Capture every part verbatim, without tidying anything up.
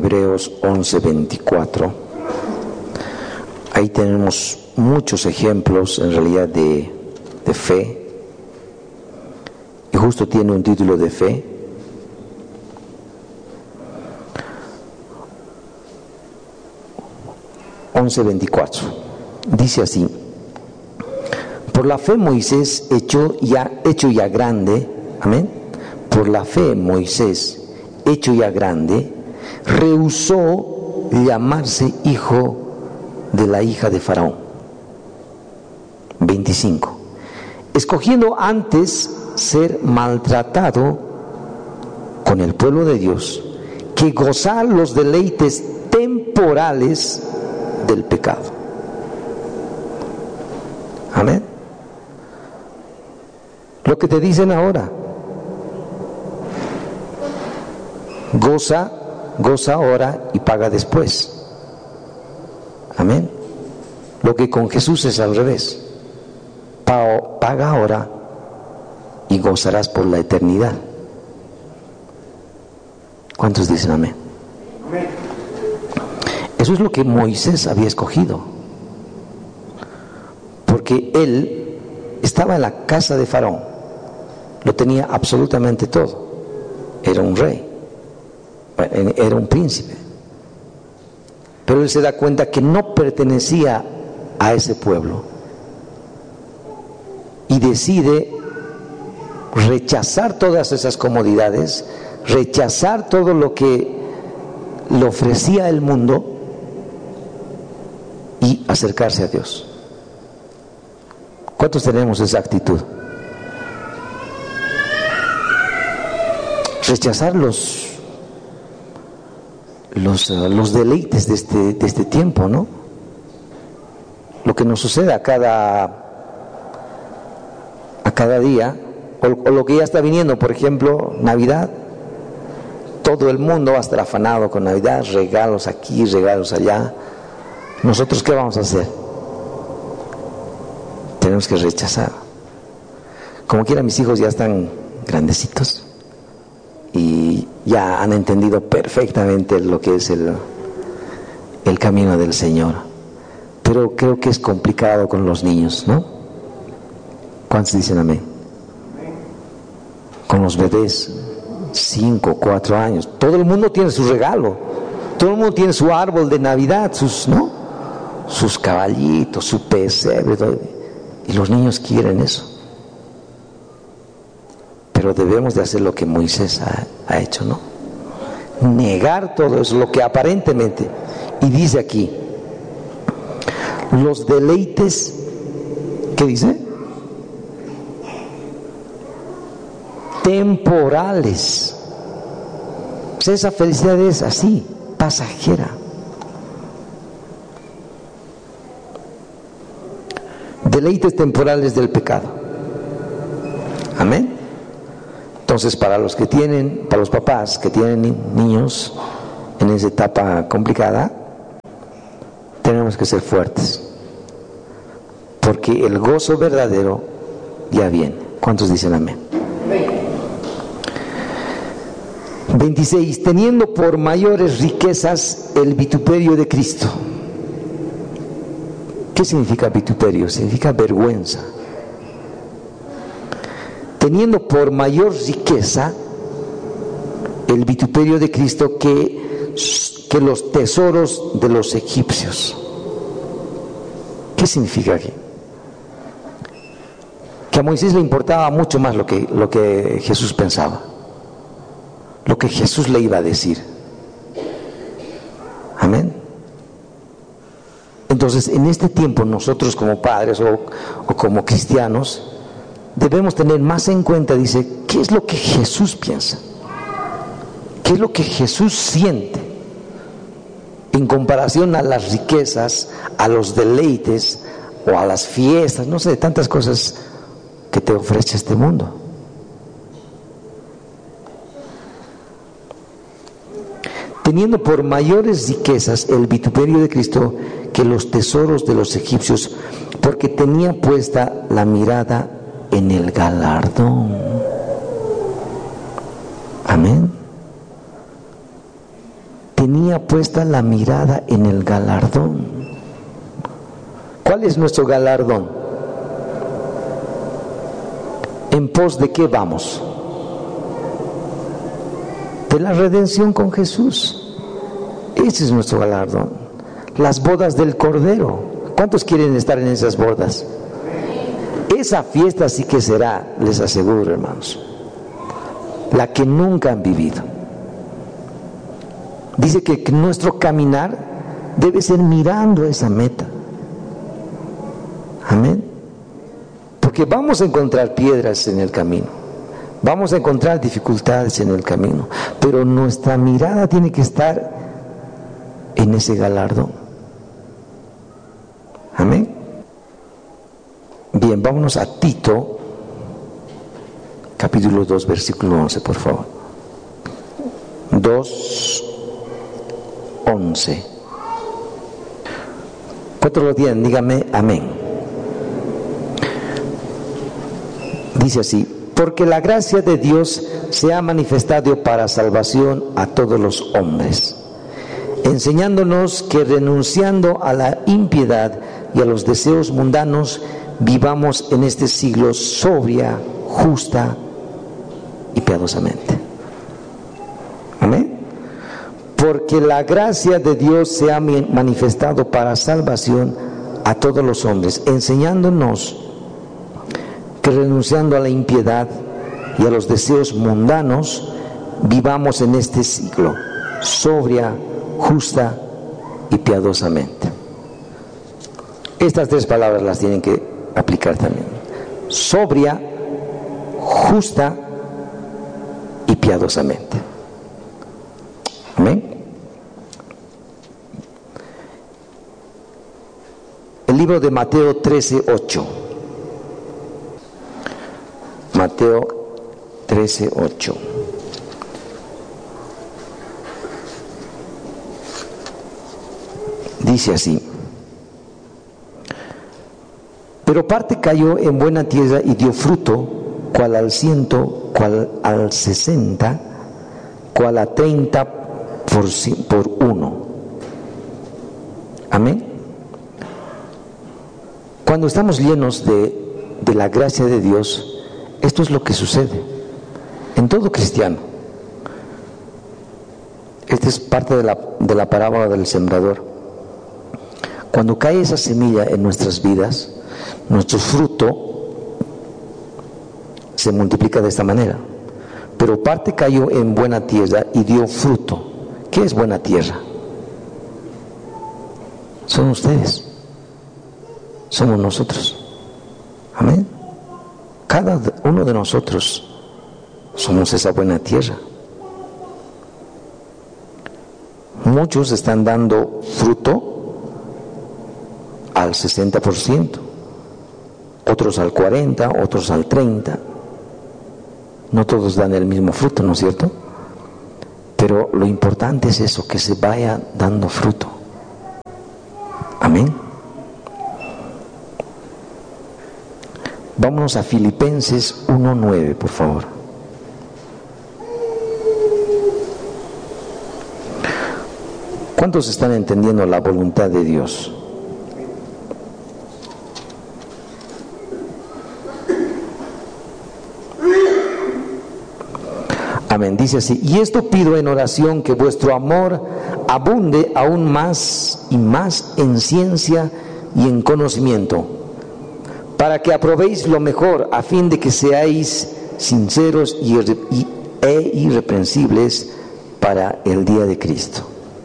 Hebreos once veinticuatro. Ahí tenemos muchos ejemplos en realidad de, de fe, y justo tiene un título de fe. once veinticuatro dice así: por la fe Moisés hecho ya, hecho ya grande, amén, por la fe Moisés hecho ya grande, rehusó llamarse hijo de la hija de Faraón. veinticinco. Escogiendo antes ser maltratado con el pueblo de Dios que gozar los deleites temporales del pecado. Amén. Lo que te dicen ahora: goza, goza ahora y paga después. Amén. Lo que con Jesús es al revés: paga ahora y gozarás por la eternidad. ¿Cuántos dicen amén? Amén. Eso es lo que Moisés había escogido, porque él estaba en la casa de Faraón, lo tenía absolutamente todo, era un rey, era un príncipe, pero él se da cuenta que no pertenecía a ese pueblo y decide rechazar todas esas comodidades, rechazar todo lo que le ofrecía el mundo y acercarse a Dios. ¿Cuántos tenemos esa actitud? Rechazar los los, uh, los deleites de este, de este tiempo, ¿no? Lo que nos sucede a cada a cada día, o, o lo que ya está viniendo, por ejemplo, Navidad. Todo el mundo va a estar afanado con Navidad, regalos aquí, regalos allá. ¿Nosotros qué vamos a hacer? Tenemos que rechazar. Como quiera, mis hijos ya están grandecitos y ya han entendido perfectamente lo que es el, el camino del Señor. Pero creo que es complicado con los niños, ¿no? ¿Cuántos dicen amén? Con los bebés, cinco, cuatro años, todo el mundo tiene su regalo, todo el mundo tiene su árbol de Navidad, sus, ¿no? sus caballitos, su pesebre, todo. Y los niños quieren eso. Pero debemos de hacer lo que Moisés ha, ha hecho, ¿no? Negar todo eso, lo que aparentemente, y dice aquí, los deleites, ¿qué dice? Temporales. O sea, esa felicidad es así, pasajera. Deleites temporales del pecado. Amén. Entonces, para los que tienen, para los papás que tienen niños en esa etapa complicada, tenemos que ser fuertes, porque el gozo verdadero ya viene. ¿Cuántos dicen amén? veintiséis. Teniendo por mayores riquezas el vituperio de Cristo. ¿Qué significa vituperio? Significa vergüenza. Teniendo por mayor riqueza el vituperio de Cristo que, que los tesoros de los egipcios. ¿Qué significa aquí? Que a Moisés le importaba mucho más lo que, lo que Jesús pensaba, lo que Jesús le iba a decir. Amén. Entonces, en este tiempo nosotros como padres o, o como cristianos debemos tener más en cuenta, dice, ¿qué es lo que Jesús piensa? ¿Qué es lo que Jesús siente en comparación a las riquezas, a los deleites o a las fiestas, no sé, tantas cosas que te ofrece este mundo? Teniendo por mayores riquezas el vituperio de Cristo que los tesoros de los egipcios, porque tenía puesta la mirada en el galardón. Amén. tenía puesta la mirada en el galardón. ¿Cuál es nuestro galardón? ¿En pos de qué vamos? De la redención con Jesús. Ese es nuestro galardón. Las bodas del Cordero. ¿Cuántos quieren estar en esas bodas? Esa fiesta sí que será, les aseguro, hermanos, la que nunca han vivido. Dice que nuestro caminar debe ser mirando esa meta. Amén. Porque vamos a encontrar piedras en el camino, vamos a encontrar dificultades en el camino, pero nuestra mirada tiene que estar en ese galardón. Amén. Bien, vámonos a Tito, capítulo dos, versículo once, por favor. dos, once. ¿Cuántos lo tienen? Dígame amén. Dice así: porque la gracia de Dios se ha manifestado para salvación a todos los hombres, enseñándonos que renunciando a la impiedad y a los deseos mundanos, vivamos en este siglo sobria, justa y piadosamente. Amén. Porque la gracia de Dios se ha manifestado para salvación a todos los hombres, enseñándonos que renunciando a la impiedad y a los deseos mundanos, vivamos en este siglo sobria, justa y piadosamente. Estas tres palabras las tienen que aplicar también: sobria, justa y piadosamente. Amén. El libro de Mateo trece, ocho. Mateo trece, ocho. Dice así: pero parte cayó en buena tierra y dio fruto, cual al ciento, cual al sesenta, cual a treinta por, por uno. Amén. Cuando estamos llenos de, de la gracia de Dios, esto es lo que sucede en todo cristiano. Esta es parte de la, de la parábola del sembrador. Cuando cae esa semilla en nuestras vidas, nuestro fruto se multiplica de esta manera. Pero parte cayó en buena tierra y dio fruto. ¿Qué es buena tierra? Son ustedes, somos nosotros. Amén. Cada uno de nosotros somos esa buena tierra. Muchos están dando fruto al sesenta por ciento, otros al cuarenta por ciento, otros al treinta por ciento. No todos dan el mismo fruto, ¿no es cierto? Pero lo importante es eso, que se vaya dando fruto. Amén. Vámonos a Filipenses uno nueve, por favor. ¿Cuántos están entendiendo la voluntad de Dios? Amén. Dice así: y esto pido en oración, que vuestro amor abunde aún más y más en ciencia y en conocimiento, para que aprobéis lo mejor, a fin de que seáis sinceros y, y, e irreprensibles para el día de Cristo.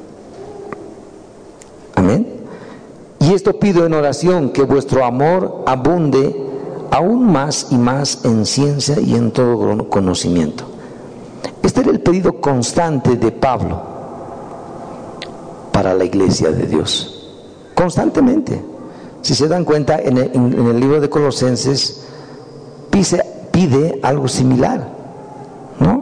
Amén. Y esto pido en oración, que vuestro amor abunde aún más y más en ciencia y en todo conocimiento. Este era el pedido constante de Pablo para la iglesia de Dios. Constantemente. Si se dan cuenta, en el, en el libro de Colosenses pide, pide algo similar, ¿no?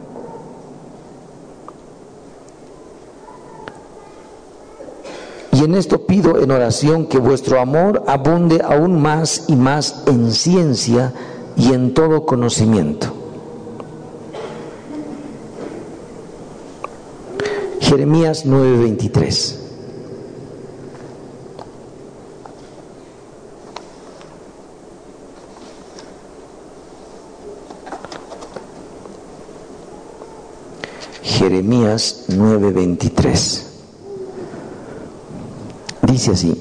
Y en esto pido en oración, que vuestro amor abunde aún más y más en ciencia y en todo conocimiento. Jeremías nueve veintitrés. Jeremías nueve veintitrés. Dice así: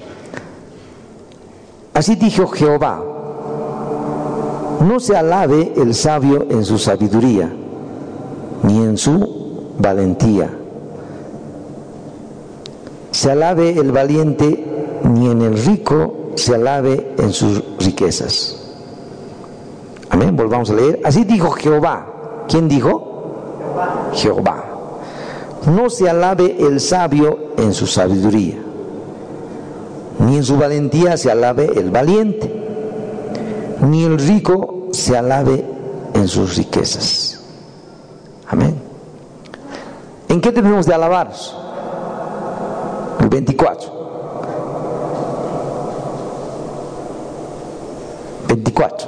así dijo Jehová, no se alabe el sabio en su sabiduría, ni en su valentía. Se alabe el valiente, ni en el rico se alabe en sus riquezas. Amén, volvamos a leer. Así dijo Jehová. ¿Quién dijo? Jehová. No se alabe el sabio en su sabiduría, ni en su valentía se alabe el valiente, ni el rico se alabe en sus riquezas. Amén. ¿En qué debemos de alabarnos? El veinticuatro. veinticuatro.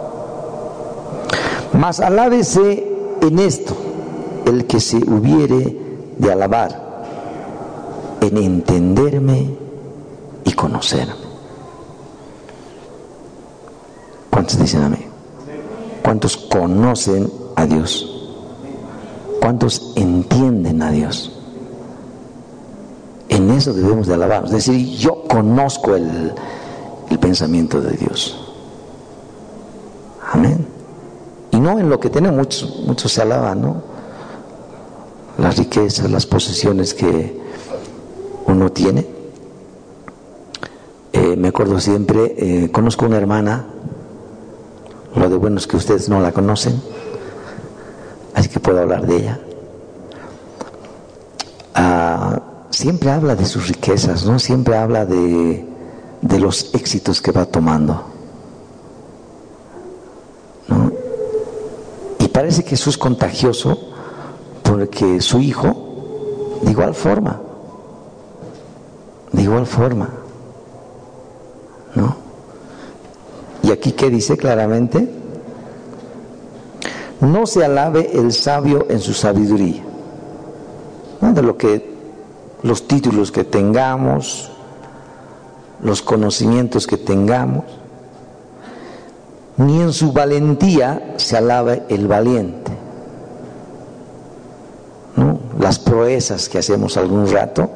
Mas alábese en esto el que se hubiere de alabar, en entenderme y conocerme. ¿Cuántos dicen amén? ¿Cuántos conocen a Dios? ¿Cuántos entienden a Dios? En eso debemos de alabarnos, es decir, yo conozco el, el pensamiento de Dios. Amén. Y no en lo que tenemos, muchos, muchos se alaban, ¿no? Las riquezas, las posesiones que uno tiene. Eh, me acuerdo siempre, eh, conozco una hermana, lo de bueno es que ustedes no la conocen, así que puedo hablar de ella. Ah, siempre habla de sus riquezas, ¿no? Siempre habla de, de los éxitos que va tomando, ¿no? Y parece que eso es contagioso, porque su hijo, de igual forma, de igual forma, ¿no? Y aquí que dice claramente, no se alabe el sabio en su sabiduría, ¿no? De lo que, los títulos que tengamos, los conocimientos que tengamos, ni en su valentía se alabe el valiente, ¿no? Las proezas que hacemos algún rato,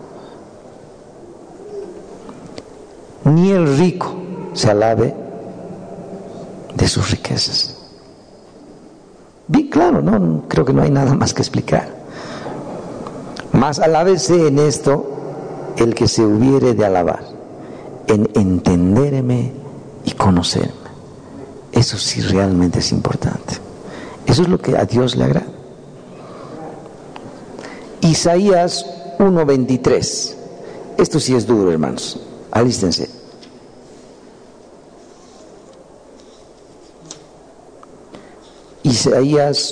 ni el rico se alabe de sus riquezas. Bien claro, ¿no? Creo que no hay nada más que explicar. Mas alábese en esto el que se hubiere de alabar, en entenderme y conocerme. Eso sí realmente es importante. Eso es lo que a Dios le agrada. Isaías uno veintitrés. Esto sí es duro, hermanos. Alístense. Isaías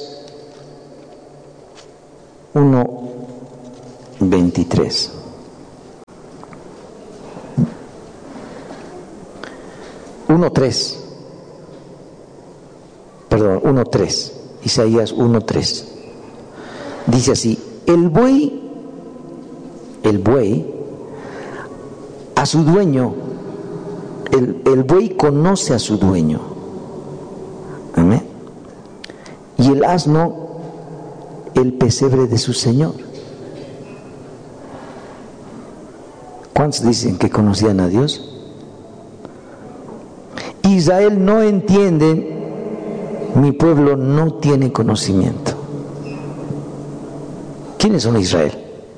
uno veintitrés. uno tres. Perdón, uno tres. Isaías uno tres. Dice así: el buey, el buey, a su dueño, el, el buey conoce a su dueño. Amén. Y el asno, el pesebre de su señor. ¿Cuántos dicen que conocían a Dios? Israel no entiende, mi pueblo no tiene conocimiento. ¿Quiénes son Israel?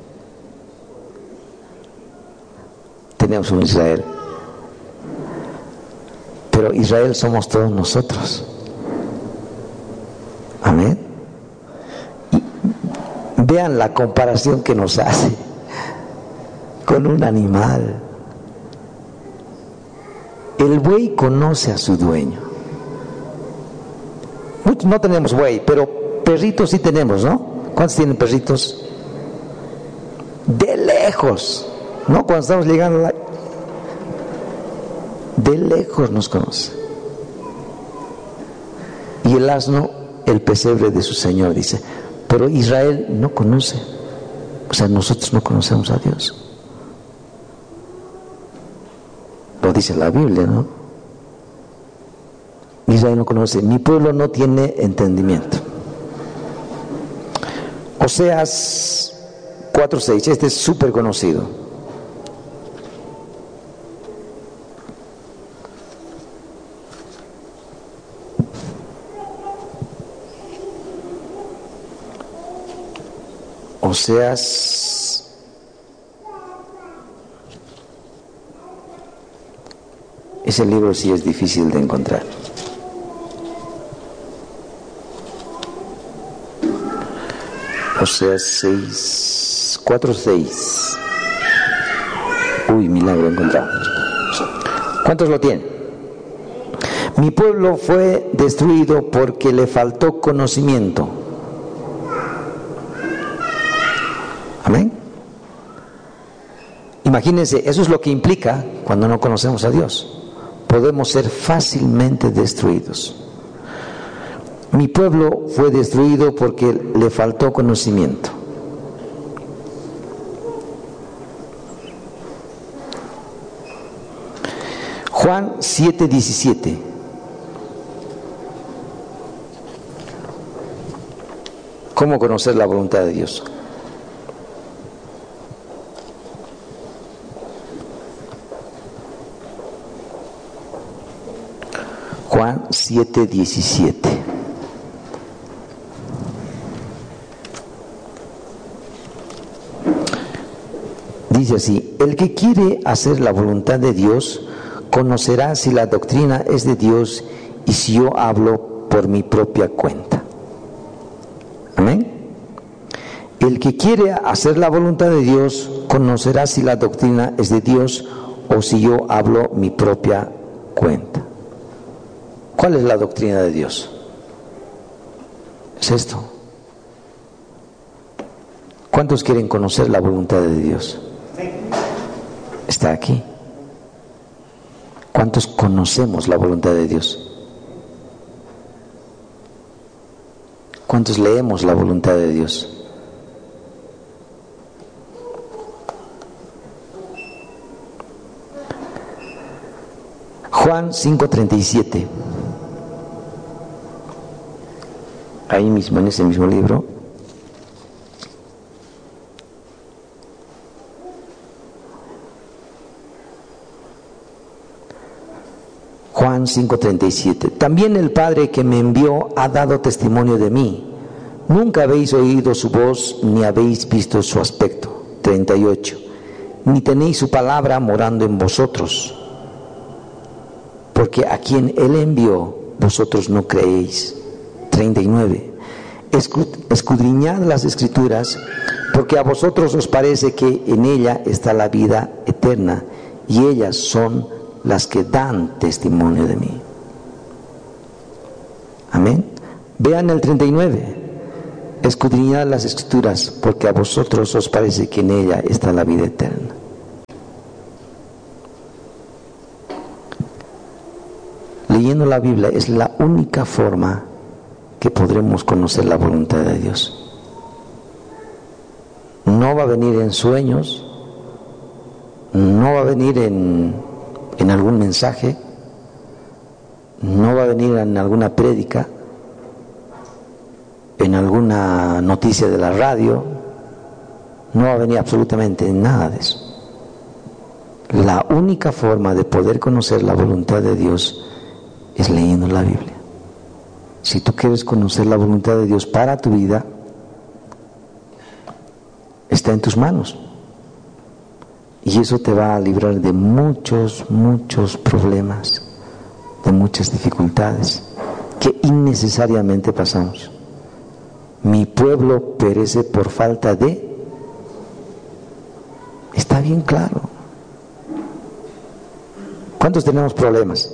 Tenemos un Israel, pero Israel somos todos nosotros. Amén. Y vean la comparación que nos hace con un animal. El buey conoce a su dueño. Muchos no tenemos buey, pero perritos sí tenemos, ¿no? ¿Cuántos tienen perritos? De lejos, ¿no? Cuando estamos llegando, la... de lejos nos conoce. Y el asno, el pesebre de su señor, dice. Pero Israel no conoce. sea, nosotros no conocemos a Dios. Lo dice la Biblia, ¿no? Israel no conoce, mi pueblo no tiene entendimiento. Oseas cuatro seis, este es súper conocido. Oseas ese libro sí es difícil de encontrar. Oseas seis, cuatro seis. Uy, milagro encontrado. ¿Cuántos lo tienen? Mi pueblo fue destruido porque le faltó conocimiento. Amén. Imagínense, eso es lo que implica cuando no conocemos a Dios. Podemos ser fácilmente destruidos. Mi pueblo fue destruido porque le faltó conocimiento. Juan siete diecisiete. ¿Cómo conocer la voluntad de Dios? Juan siete diecisiete. Dice así: el que quiere hacer la voluntad de Dios conocerá si la doctrina es de Dios y si yo hablo por mi propia cuenta. Amén. El que quiere hacer la voluntad de Dios conocerá si la doctrina es de Dios o si yo hablo mi propia cuenta. ¿Cuál es la doctrina de Dios? Es esto. ¿Cuántos quieren conocer la voluntad de Dios? Está aquí. ¿Cuántos conocemos la voluntad de Dios? ¿Cuántos leemos la voluntad de Dios? Juan cinco treinta y siete. Ahí mismo, en ese mismo libro. Juan cinco treinta y siete. También el Padre que me envió ha dado testimonio de mí. Nunca habéis oído su voz, ni habéis visto su aspecto. treinta y ocho. Ni tenéis su palabra morando en vosotros. Porque a quien Él envió, vosotros no creéis. treinta y nueve. Escudriñad las Escrituras, porque a vosotros os parece que en ella está la vida eterna, y ellas son las que dan testimonio de mí. Amén. Vean el treinta y nueve. Escudriñad las Escrituras, porque a vosotros os parece que en ella está la vida eterna. Leyendo la Biblia es la única forma que podremos conocer la voluntad de Dios. No va a venir en sueños, no va a venir en, en algún mensaje, no va a venir en alguna prédica, en alguna noticia de la radio, no va a venir absolutamente en nada de eso. La única forma de poder conocer la voluntad de Dios es leyendo la Biblia. Si tú quieres conocer la voluntad de Dios para tu vida, está en tus manos. Y eso te va a librar de muchos, muchos problemas, de muchas dificultades que innecesariamente pasamos. Mi pueblo perece por falta de... Está bien claro. ¿Cuántos tenemos problemas?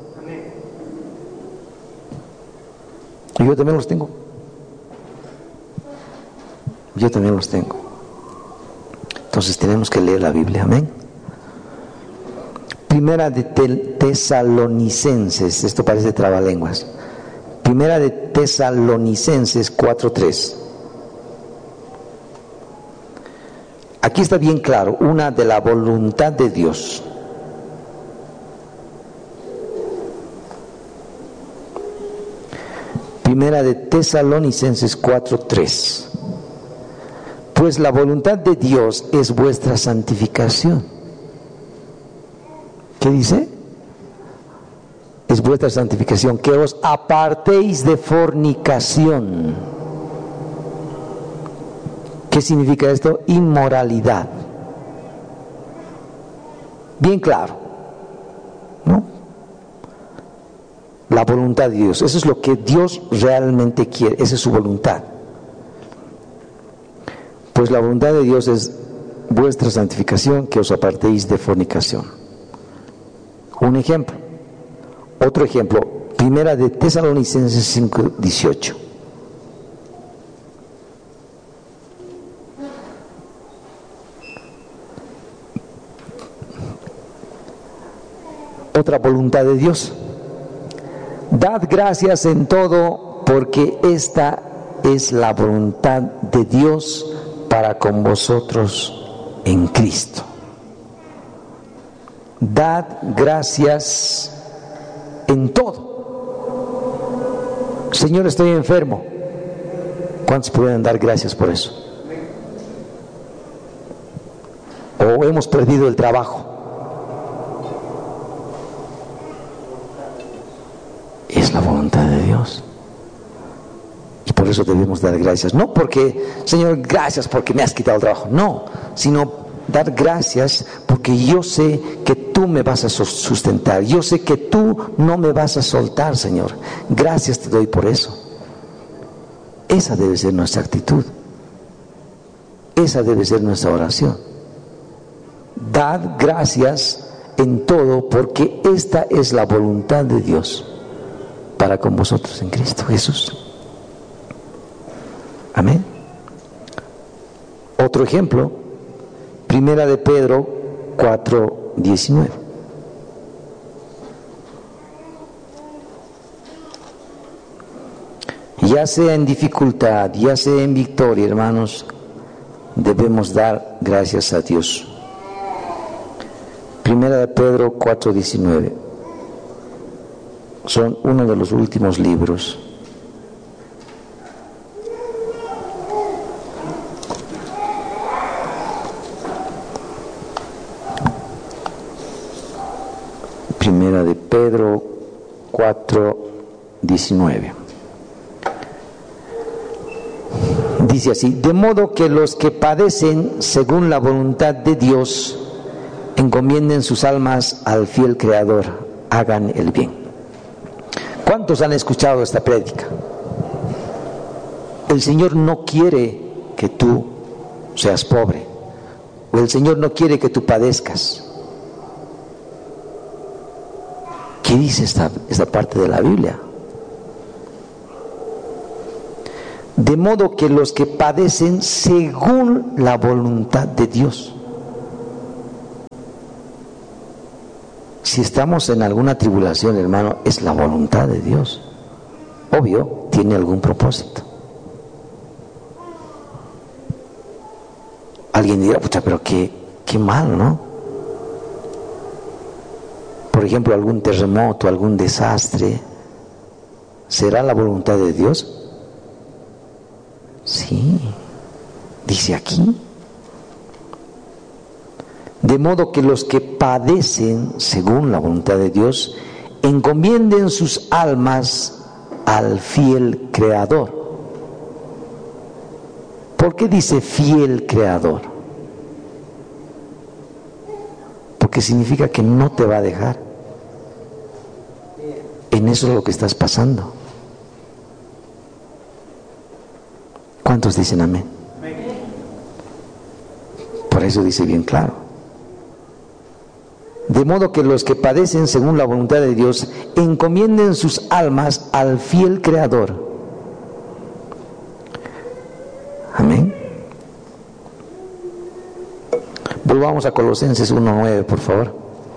Yo también los tengo. Yo también los tengo. Entonces tenemos que leer la Biblia. Amén. Primera de Tesalonicenses. Esto parece trabalenguas. Primera de Tesalonicenses cuatro tres. Aquí está bien claro, una de la voluntad de Dios. Primera de Tesalonicenses cuatro tres. Pues la voluntad de Dios es vuestra santificación. ¿Qué dice? Es vuestra santificación, que os apartéis de fornicación. ¿Qué significa esto? Inmoralidad. Bien claro, ¿no? La voluntad de Dios, eso es lo que Dios realmente quiere, esa es su voluntad. Pues la voluntad de Dios es vuestra santificación, que os apartéis de fornicación. Un ejemplo. Otro ejemplo, primera de Tesalonicenses cinco dieciocho. Otra voluntad de Dios. Dad gracias en todo, porque esta es la voluntad de Dios para con vosotros en Cristo. Dad gracias en todo. Señor, estoy enfermo. ¿Cuántos pueden dar gracias por eso? O hemos perdido el trabajo. Es la voluntad de Dios. Y por eso debemos dar gracias. No porque, Señor, gracias porque me has quitado el trabajo. No, sino dar gracias porque yo sé que tú me vas a sustentar. Yo sé que tú no me vas a soltar, Señor. Gracias te doy por eso. Esa debe ser nuestra actitud. Esa debe ser nuestra oración. Dad gracias en todo, porque esta es la voluntad de Dios para con vosotros en Cristo Jesús. Amén. Otro ejemplo, primera de Pedro cuatro diecinueve. Ya sea en dificultad, ya sea en victoria, hermanos, debemos dar gracias a Dios. Primera de Pedro cuatro diecinueve. Son uno de los últimos libros. Primera de Pedro cuatro diecinueve. Dice así: de modo que los que padecen según la voluntad de Dios encomienden sus almas al fiel Creador, hagan el bien. ¿Cuántos han escuchado esta prédica? El Señor no quiere que tú seas pobre, o el Señor no quiere que tú padezcas. ¿Qué dice esta, esta parte de la Biblia? De modo que los que padecen según la voluntad de Dios. Si estamos en alguna tribulación, hermano, es la voluntad de Dios. Obvio, tiene algún propósito. Alguien dirá, pucha, pero qué, qué mal, ¿no? Por ejemplo, algún terremoto, algún desastre. ¿Será la voluntad de Dios? Sí, dice aquí. De modo que los que padecen según la voluntad de Dios encomienden sus almas al fiel Creador. ¿Por qué dice fiel Creador? Porque significa que no te va a dejar. En eso es lo que estás pasando. ¿Cuántos dicen amén? Por eso dice bien claro. De modo que los que padecen según la voluntad de Dios encomienden sus almas al fiel Creador. Amén. Volvamos a Colosenses uno nueve, por favor.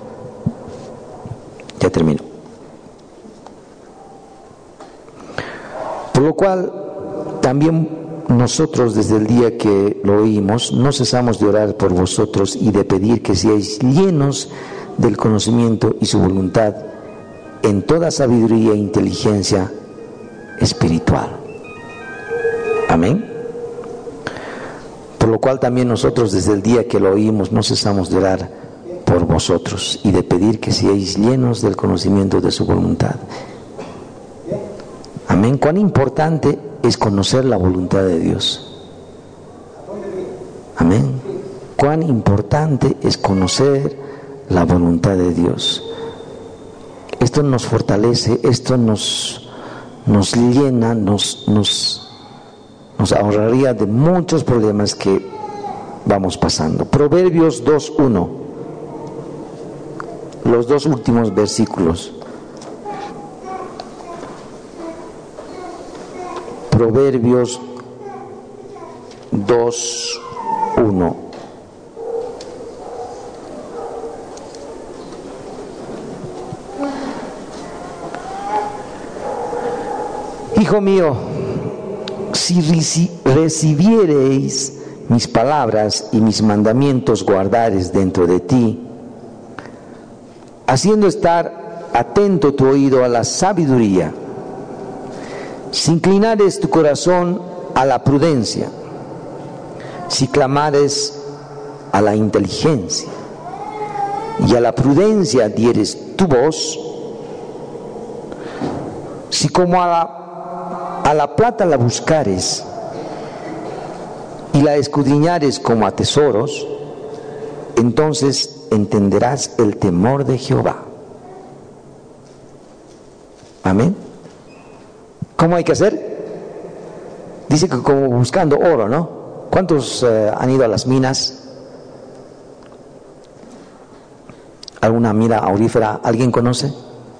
Ya termino. Por lo cual, también nosotros desde el día que lo oímos, no cesamos de orar por vosotros y de pedir que seáis llenos del conocimiento y su voluntad en toda sabiduría e inteligencia espiritual. Amén. Por lo cual también nosotros desde el día que lo oímos no cesamos de orar por vosotros y de pedir que seáis llenos del conocimiento de su voluntad. Amén. Cuán importante es conocer la voluntad de Dios. Amén. Cuán importante es conocer la voluntad de Dios. Esto nos fortalece, esto nos, nos llena, nos, nos, nos ahorraría de muchos problemas que vamos pasando. Proverbios dos uno, los dos últimos versículos. Proverbios dos uno. Hijo mío, si recibiereis mis palabras y mis mandamientos guardares dentro de ti, haciendo estar atento tu oído a la sabiduría, si inclinares tu corazón a la prudencia, si clamares a la inteligencia y a la prudencia dieres tu voz, si como a la A la plata la buscares y la escudriñares como a tesoros, entonces entenderás el temor de Jehová. Amén. ¿Cómo hay que hacer? Dice que como buscando oro, ¿no? ¿Cuántos eh, han ido a las minas? ¿Alguna mina aurífera? ¿Alguien conoce?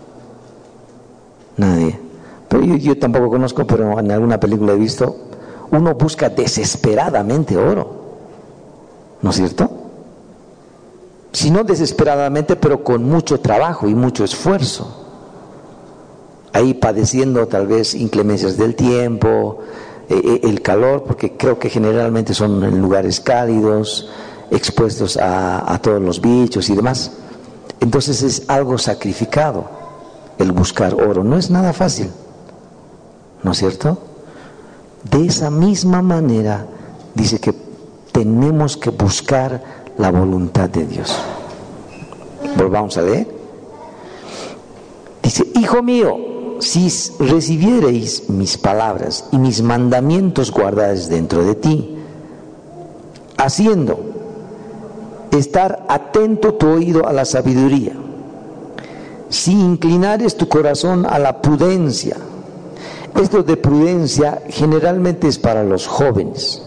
Nadie. Pero yo, yo tampoco conozco, pero en alguna película he visto, uno busca desesperadamente oro, ¿no es cierto? Si no desesperadamente, pero con mucho trabajo y mucho esfuerzo, ahí padeciendo tal vez inclemencias del tiempo, eh, el calor, porque creo que generalmente son en lugares cálidos, expuestos a, a todos los bichos y demás. Entonces es algo sacrificado el buscar oro, no es nada fácil, ¿no es cierto? De esa misma manera dice que tenemos que buscar la voluntad de Dios. Volvamos a leer. Dice: hijo mío, si recibiereis mis palabras y mis mandamientos guardares dentro de ti, haciendo estar atento tu oído a la sabiduría, si inclinares tu corazón a la prudencia. Esto de prudencia generalmente es para los jóvenes.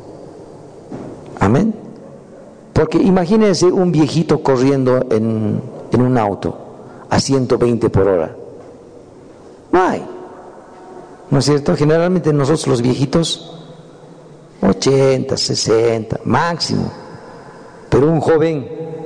Amén. Porque imagínense un viejito corriendo en, en un auto a ciento veinte por hora. No hay. ¿No es cierto? Generalmente nosotros los viejitos ochenta, sesenta, máximo. Pero un joven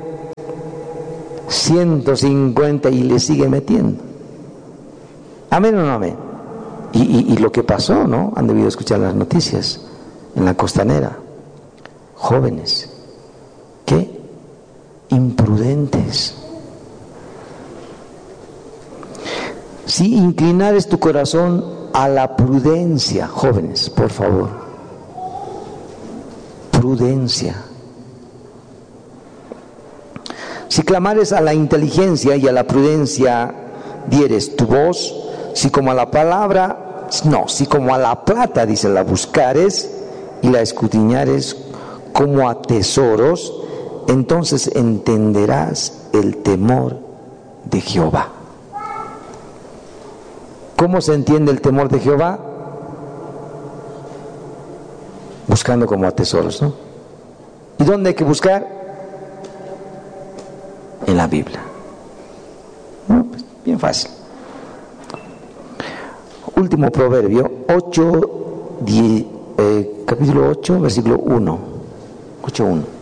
ciento cincuenta y le sigue metiendo. ¿Amén o no amén? Y, y, y lo que pasó, ¿no? Han debido escuchar las noticias en la costanera. Jóvenes, ¿qué? Imprudentes. Si inclinares tu corazón a la prudencia, jóvenes, por favor. Prudencia. Si clamares a la inteligencia y a la prudencia dieres tu voz, si como a la palabra, no, si como a la plata, dice, la buscares y la escudriñares como a tesoros, entonces entenderás el temor de Jehová. ¿Cómo se entiende el temor de Jehová? Buscando como a tesoros, ¿no? ¿Y dónde hay que buscar? En la Biblia. No, pues, bien fácil. Último proverbio, ocho, diez, eh, capítulo ocho, versículo uno. ocho uno.